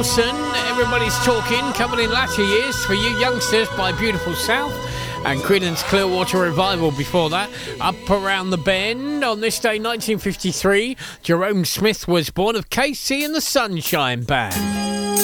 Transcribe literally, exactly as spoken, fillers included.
Everybody's Talking, coming in latter years for you youngsters by Beautiful South, and Creedence Clearwater Revival before that. Up Around the Bend. On this day, nineteen fifty-three, Jerome Smith was born, of K C and the Sunshine Band.